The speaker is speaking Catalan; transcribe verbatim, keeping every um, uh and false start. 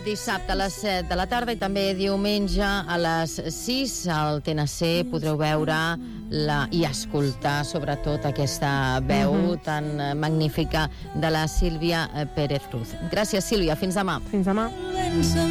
Dissabte a les set de la tarda i també diumenge a les sis al T N C podreu veure la, i escoltar sobretot aquesta veu uh-huh. tan magnífica de la Sílvia Pérez Cruz. Gràcies, Sílvia. Fins demà. Fins demà.